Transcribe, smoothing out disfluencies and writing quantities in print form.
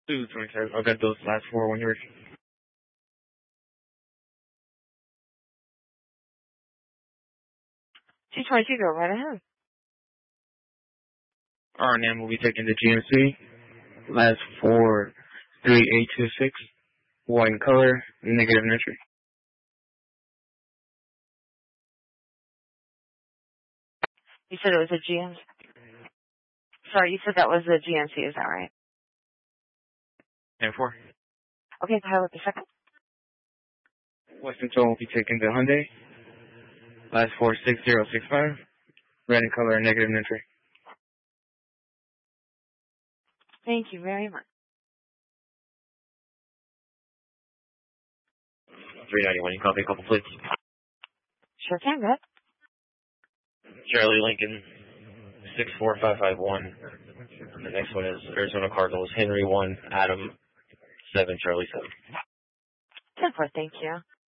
227. I'll get those last four when you're ready. 222, go right ahead. R&M will be taking the GMC. Last four, 3826. White in color, negative entry. You said it was a GMC? Sorry, you said that was a GMC, is that right? And four. Okay, pilot the second. Western Toll will be taking the Hyundai. Last four, 6065. Red in color, negative entry. Thank you very much. 391, you copy a couple plates? Sure can, go ahead. Charlie Lincoln, 64551. The next one is Arizona Cardinals, Henry 1, Adam 7, Charlie 7. 10-4, thank you.